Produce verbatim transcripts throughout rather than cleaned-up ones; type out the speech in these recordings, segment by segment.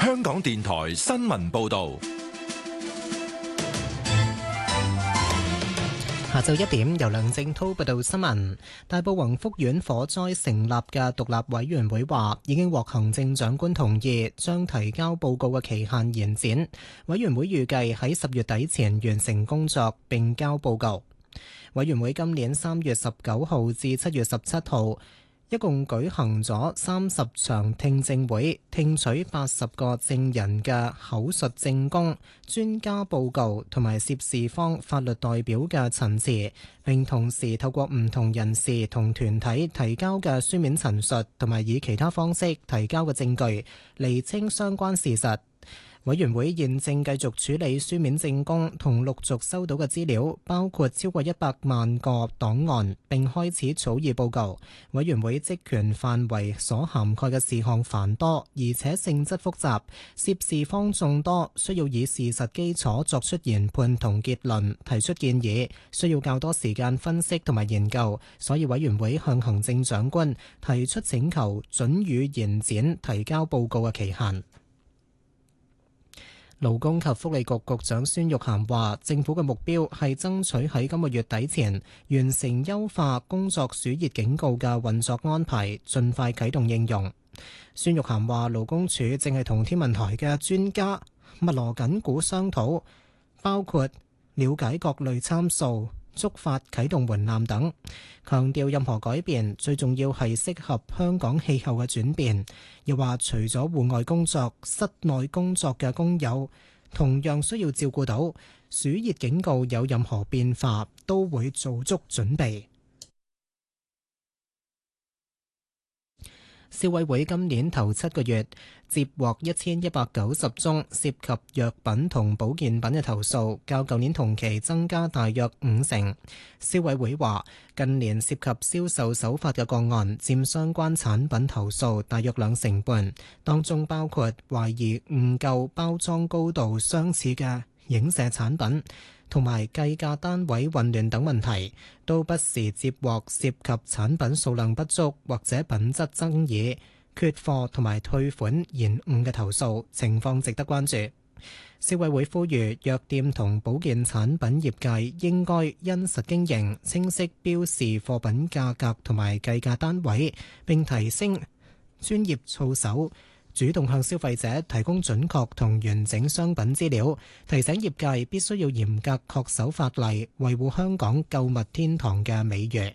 香港電台新聞報道。 下晝一點，由梁正滔報道新聞。大埔宏福苑火災成立嘅獨立委員會話，已經獲行政長官同意，將提交報告嘅期限延展。委員會預計喺十月底前完成工作並交報告。委員會今年三月十九號至七月十七號，一共舉行咗三十場聽證會，聽取八十個證人嘅口述證供、專家報告同埋涉事方法律代表嘅陳詞，並同時透過唔同人士同團體提交嘅書面陳述同埋以其他方式提交嘅證據，釐清相關事實。委員會現正繼續處理書面證供同陸續收到嘅資料，包括超過一百萬個檔案，並開始草擬報告。委員會職權範圍所涵蓋嘅事項繁多，而且性質複雜，涉事方眾多，需要以事實基礎作出研判同結論，提出建議，需要較多時間分析同埋研究，所以委員會向行政長官提出請求，准予延展提交報告嘅期限。勞工及福利局局長孫玉菡話，政府嘅目標係爭取喺今個月底前完成優化工作暑熱警告嘅運作安排，盡快啟動應用。孫玉菡話，勞工處正係同天文台嘅專家密鑼緊鼓商討，包括了解各類參數、觸發啟動門檻等，強調任何改變最重要係適合香港氣候嘅轉變。又話除咗戶外工作，室內工作嘅工友同樣需要照顧到，暑熱警告有任何變化都會做足準備。消委會今年頭七個月接獲一千一百九十宗涉及藥品同保健品嘅投訴，較舊年同期增加大約五成。消委會話，近年涉及銷售手法嘅個案佔相關產品投訴大約兩成半，當中包括懷疑誤購包裝高度相似嘅影射產品，同埋計價單位混亂等問題，都不時接獲涉及產品數量不足或者品質爭議、缺貨同埋退款延誤嘅投訴，情況值得關注。消委會呼籲藥店同保健產品業界應該因實經營，清晰標示貨品價格同埋計價單位，並提升專業操守，主動向消費者提供準確同完整商品資料，提醒業界必須要嚴格恪守法例，維護香港購物天堂嘅美譽。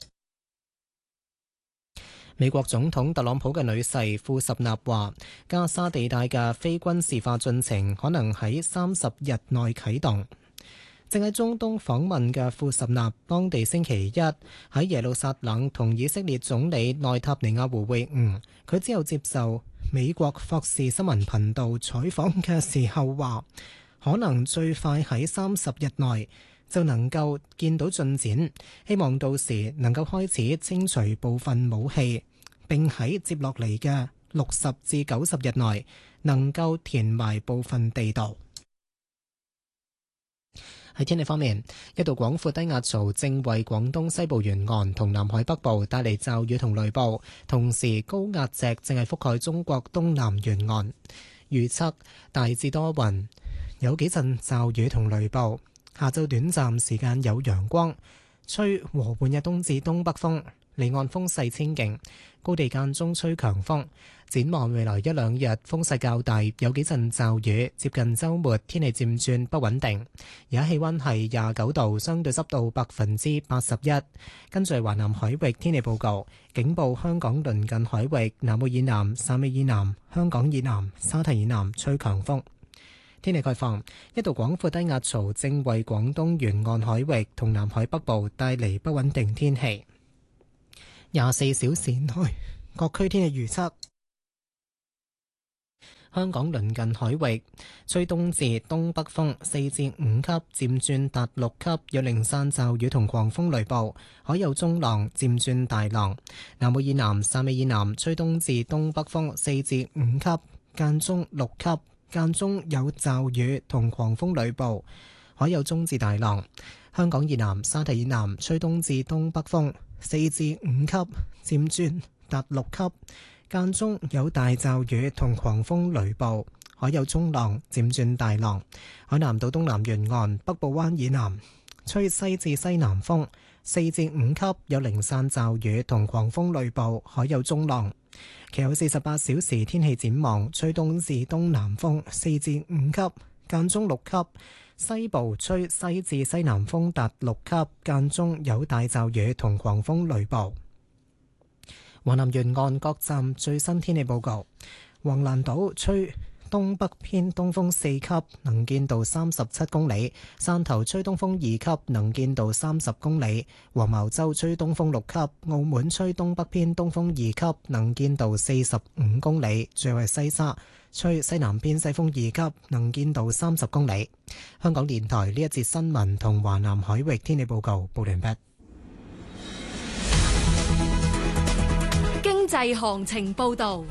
美國總統特朗普嘅女婿庫什納話，加沙地帶嘅非軍事化進程可能喺三十日內啟動。正喺中東訪問嘅庫什納，當地星期一喺耶路撒冷同以色列總理內塔尼亞胡會晤。佢之後接受美國霍士新聞頻道採訪嘅時候話，可能最快喺三十日內就能夠見到進展，希望到時能夠開始清除部分武器，並喺接落嚟嘅六十至九十日內能夠填埋部分地道。喺天氣方面，一道廣闊低壓槽正為廣東西部沿岸同南海北部帶嚟驟雨同雷暴，同時高壓脊正係覆蓋中國東南沿岸。預測大致多雲，有幾陣驟雨同雷暴。下晝短暫時間有陽光，吹和緩嘅東至東北風，離岸風勢清勁，高地間中吹強風。展望未來一兩日風勢較大，有幾陣驟雨，接近週末天氣漸轉不穩定。而家氣溫係廿九度，相對濕度百分之八十一。跟住華南海域天氣報告，警報香港鄰近海域、南澳以南、汕尾以南、香港以南、沙堤以南吹強風。天氣概況，一道廣闊低壓槽正為廣東沿岸海域同南海北部帶嚟不穩定天氣。廿四小時內各區天氣預測。香港鄰近海域吹東至東北風四至五級，漸轉達六級，有零散驟雨同狂風雷暴，海有中浪，漸轉大浪。南澳以南、汕尾以南吹東至東北風四至五級，間中六級，間中有驟雨同狂風雷暴，海有中至大浪。香港以南、沙堤以南吹東至東北風四至五級，漸轉達六級。間中有大驟雨同狂風雷暴， 海有中浪，漸轉大浪。海南島東南沿岸、北部灣以南吹西至西南風，四至五級，有零散驟雨同狂風雷暴，海有中浪。其後四十八小時天氣展望，吹東至東南風四至五級，間中六級。西部吹西至西南風達六級，間中有大驟雨同狂風雷暴。華南沿岸各站最新天氣報告：橫瀾島吹東北偏東風四級，能見度三十七公里；汕頭吹東風二級，能見度三十公里；黃茅洲吹東風六級；澳門吹東北偏東風二級，能見度四十五公里；最後係西沙吹西南偏西風二級，能見度三十公里。香港電台呢一節新聞同華南海域天氣報告報完畢。 經濟行情報道。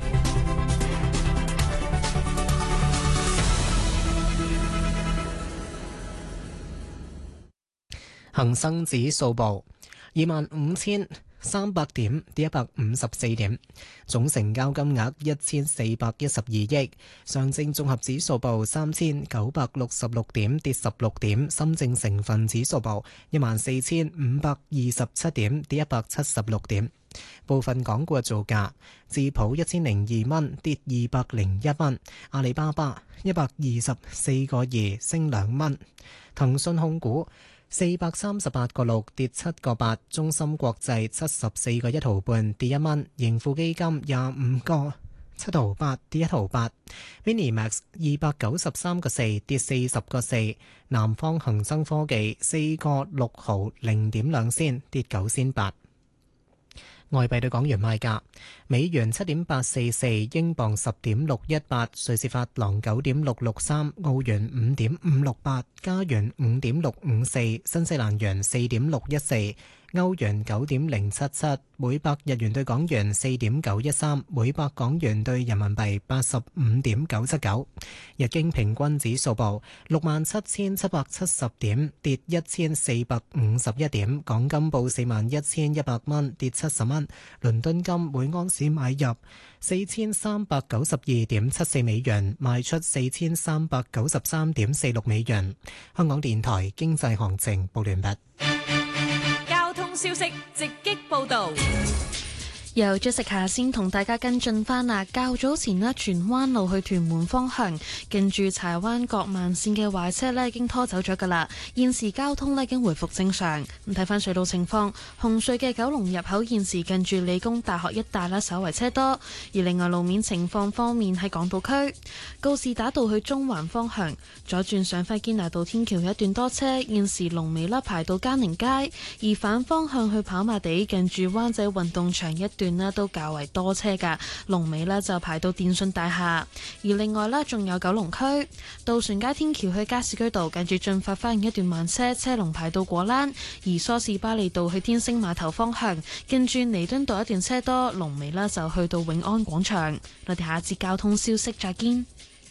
恒生指數報二萬五千三百點，跌一百五十四點，總成交金額一千四百一十二億。上證綜合指數報三千九百六十六點，跌十六點。深證成分指數報一萬四千五百二十七點，跌一百七十六點。部分港股嘅造價：智普一千零二蚊，跌二百零一蚊；阿里巴巴一百二十四個二，升兩蚊；騰訊控股四百三十八個六，跌七個八；中芯國際七十四個一毫半，跌一蚊；盈富基金廿五個七毫八，跌一毫八；Minimax 二百九十三個四，跌四十個四；南方恒生科技四個六毫零點兩仙，跌九仙八。外幣對港元賣價：美元七點八四四，英鎊十點六一八，瑞士法郎九點六六三，澳元五點五六八，加元五點六五四，新西蘭元四點六一四，歐元九點零七七，每百日元對港元四點九一三，每百港元對人民幣八十五點九七九。日經平均指數報六萬七千七百七十點，跌一千四百五十一點。港金報四萬一千一百蚊，跌七十蚊。倫敦金每盎司買入四千三百九十二點七四美元，賣出四千三百九十三點四六美元。香港電台經濟行情報完畢。 交通消息直擊報道。 由 Jessica 先同大家跟進翻啦。較早前呢，荃灣路去屯門方向，近住柴灣角慢線嘅壞車呢已經拖走咗噶啦。現時交通呢已經回復正常。咁睇翻隧道情況，紅隧嘅九龍入口現時近住理工大學一帶啦，稍為車多。而另外路面情況方面，喺港島區告士打道去中環方向，左轉上輝堅拿道天橋有一段多車，現時龍尾啦排到嘉寧街。而反方向去跑馬地近住灣仔運動場一段咧都較為多車噶，龍尾咧就排到電信大廈。而另外咧，仲有九龍區渡船街天橋去加士居道近住進發花園一段慢車，車龍排到果欄。而梳士巴利道去天星碼頭方向，近住彌敦道一段車多，龍尾咧就去到永安廣場。我哋下一節交通消息再見。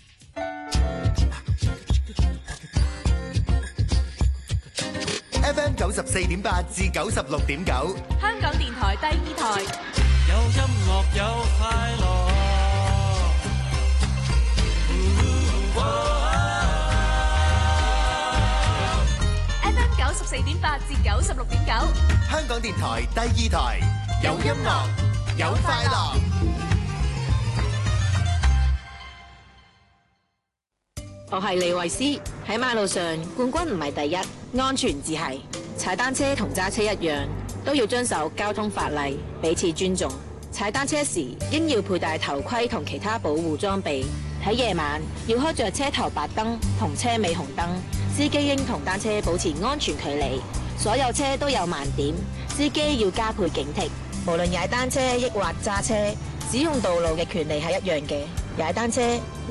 F M 九十四點八至九十六點九， 香港電台第二台。 有音樂有快樂，哦哦、 F M 九十四點八至九十六點九， 香港電台第二台。有音樂有快樂。 我係李慧詩。喺馬路上，冠軍唔係第一，安全至係。踩單車同揸車一樣，都要遵守交通法例，彼此尊重。踩單車時應要佩戴頭盔同其他保護裝備。喺夜晚要開着車頭白燈同車尾紅燈。司機應同單車保持安全距離。所有車都有盲點，司機要加倍警惕。無論踩單車抑或揸車，使用道路嘅權利係一樣嘅。踩單車